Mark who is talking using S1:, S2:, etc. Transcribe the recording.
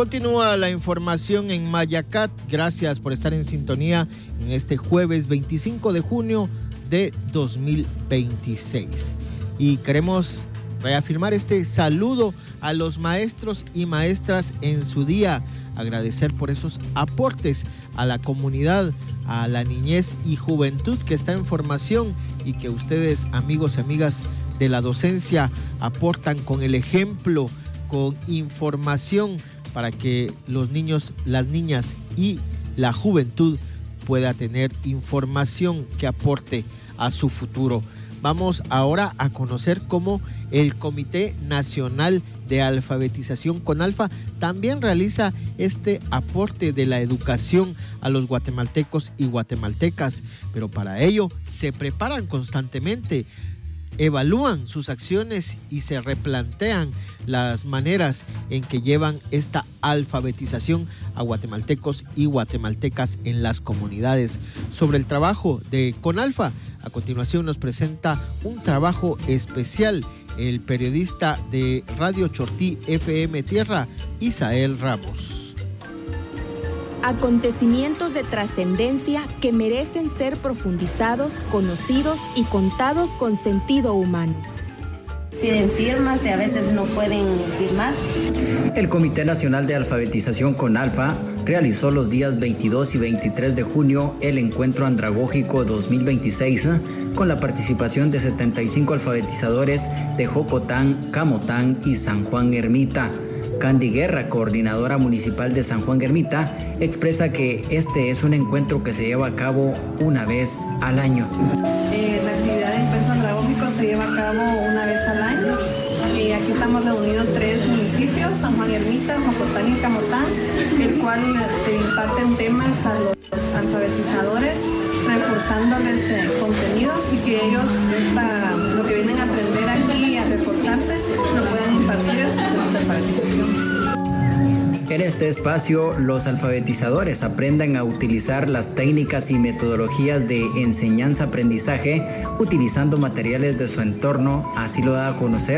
S1: Continúa la información en Mayacat. Gracias por estar en sintonía en este jueves 25 de junio de 2026. Y queremos reafirmar este saludo a los maestros y maestras en su día. Agradecer por esos aportes a la comunidad, a la niñez y juventud que está en formación y que ustedes, amigos y amigas de la docencia, aportan con el ejemplo, con información para que los niños, las niñas y la juventud pueda tener información que aporte a su futuro. Vamos ahora a conocer cómo el Comité Nacional de Alfabetización CONALFA también realiza este aporte de la educación a los guatemaltecos y guatemaltecas, pero para ello se preparan constantemente, evalúan sus acciones y se replantean las maneras en que llevan esta alfabetización a guatemaltecos y guatemaltecas en las comunidades. Sobre el trabajo de CONALFA, a continuación nos presenta un trabajo especial el periodista de Radio Chortí FM Tierra, Isael Ramos.
S2: Acontecimientos de trascendencia que merecen ser profundizados, conocidos y contados con sentido humano.
S3: Piden firmas y a veces no pueden firmar.
S4: El Comité Nacional de Alfabetización CONALFA realizó los días 22 y 23 de junio el Encuentro Andragógico 2026 con la participación de 75 alfabetizadores de Jocotán, Camotán y San Juan Ermita. Candy Guerra, coordinadora municipal de San Juan Ermita, expresa que este es un encuentro que se lleva a cabo una vez al año.
S5: La actividad de encuentro andragógico se lleva a cabo una vez al año. Aquí estamos reunidos 3 municipios, San Juan Ermita, Jocotán y Camotán, el cual se imparten temas a los alfabetizadores, reforzándoles contenidos y que ellos lo que vienen a aprender aquí a reforzarse lo puedan impartir en su centro de alfabetización.
S4: En este espacio, los alfabetizadores aprenden a utilizar las técnicas y metodologías de enseñanza-aprendizaje utilizando materiales de su entorno, así lo da a conocer